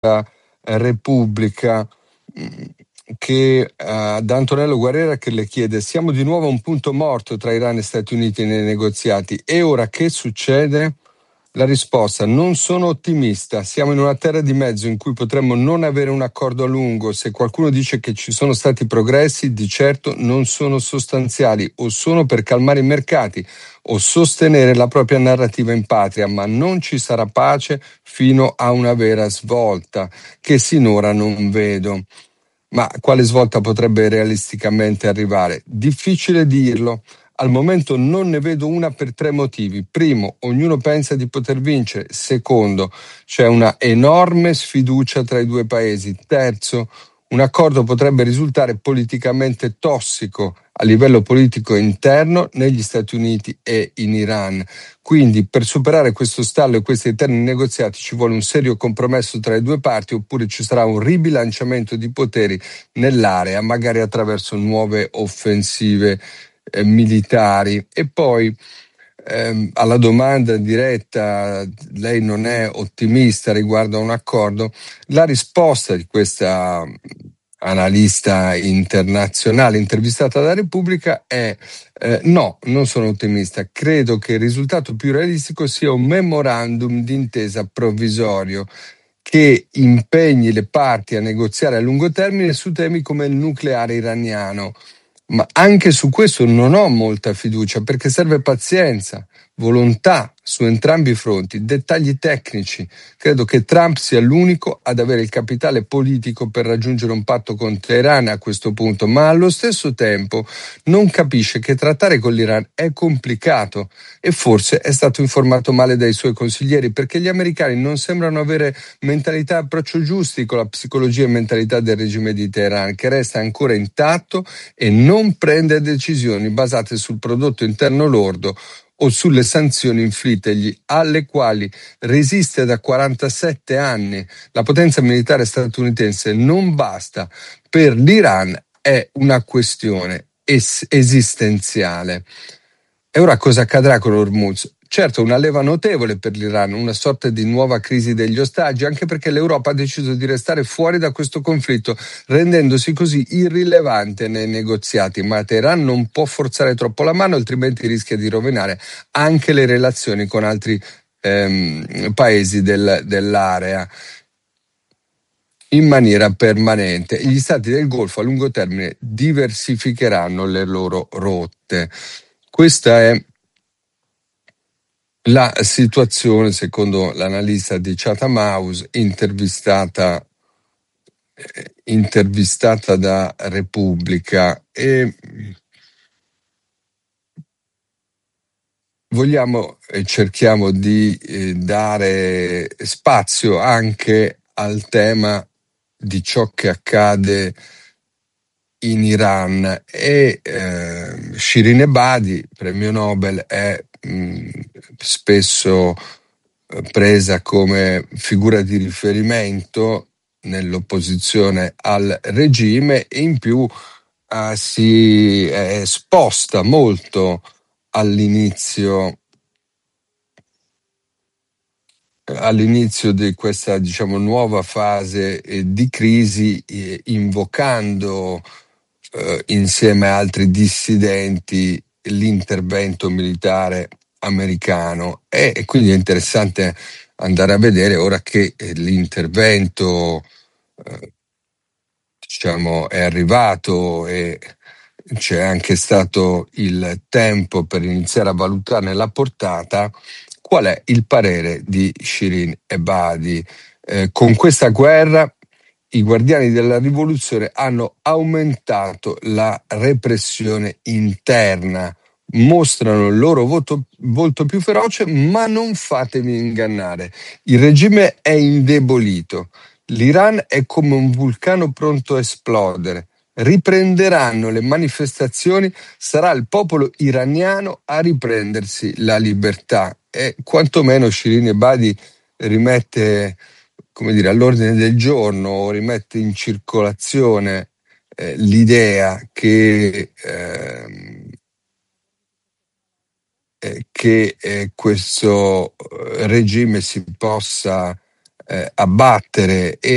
Repubblica, che da Antonello Guerrera, che le chiede: siamo di nuovo a un punto morto tra Iran e Stati Uniti nei negoziati, e ora che succede? La risposta: non sono ottimista, siamo in una terra di mezzo in cui potremmo non avere un accordo a lungo. Se qualcuno dice che ci sono stati progressi, di certo non sono sostanziali, o sono per calmare i mercati o sostenere la propria narrativa in patria, ma non ci sarà pace fino a una vera svolta, che sinora non vedo. Ma quale svolta potrebbe realisticamente arrivare? Difficile dirlo. Al momento non ne vedo una per tre motivi. Primo, ognuno pensa di poter vincere. Secondo, c'è una enorme sfiducia tra i due paesi. Terzo, un accordo potrebbe risultare politicamente tossico a livello politico interno negli Stati Uniti e in Iran. Quindi per superare questo stallo e questi eterni negoziati ci vuole un serio compromesso tra le due parti, oppure ci sarà un ribilanciamento di poteri nell'area, magari attraverso nuove offensive militari. E poi alla domanda diretta: lei non è ottimista riguardo a un accordo? La risposta di questa analista internazionale intervistata da Repubblica è no, non sono ottimista. Credo che il risultato più realistico sia un memorandum d'intesa provvisorio che impegni le parti a negoziare a lungo termine su temi come il nucleare iraniano. Ma anche su questo non ho molta fiducia, perché serve pazienza, volontà su entrambi i fronti, dettagli tecnici. Credo che Trump sia l'unico ad avere il capitale politico per raggiungere un patto con Teheran a questo punto, ma allo stesso tempo non capisce che trattare con l'Iran è complicato, e forse è stato informato male dai suoi consiglieri, perché gli americani non sembrano avere mentalità e approccio giusti con la psicologia e mentalità del regime di Teheran, che resta ancora intatto e non prende decisioni basate sul prodotto interno lordo o sulle sanzioni inflittegli, alle quali resiste da 47 anni. La potenza militare statunitense non basta. Per l'Iran è una questione esistenziale. E ora cosa accadrà con Hormuz? Certo, una leva notevole per l'Iran, una sorta di nuova crisi degli ostaggi, anche perché l'Europa ha deciso di restare fuori da questo conflitto, rendendosi così irrilevante nei negoziati. Ma Teheran non può forzare troppo la mano, altrimenti rischia di rovinare anche le relazioni con altri paesi dell'area in maniera permanente. Gli stati del Golfo a lungo termine diversificheranno le loro rotte. Questa è la situazione secondo l'analista di Chatham House, intervistata da Repubblica. E vogliamo e cerchiamo di dare spazio anche al tema di ciò che accade in Iran. E Shirin Ebadi, premio Nobel, è spesso presa come figura di riferimento nell'opposizione al regime, e in più si è esposta molto all'inizio di questa, diciamo, nuova fase di crisi, invocando insieme a altri dissidenti l'intervento militare americano. E quindi è interessante andare a vedere ora che l'intervento diciamo è arrivato e c'è anche stato il tempo per iniziare a valutarne la portata, qual è il parere di Shirin Ebadi. Con questa guerra i guardiani della rivoluzione hanno aumentato la repressione interna, mostrano il loro volto più feroce, ma non fatevi ingannare, il regime è indebolito, l'Iran è come un vulcano pronto a esplodere. Riprenderanno le manifestazioni, sarà il popolo iraniano a riprendersi la libertà. E quantomeno Shirin Ebadi rimette, come dire, all'ordine del giorno, rimette in circolazione l'idea che questo regime si possa abbattere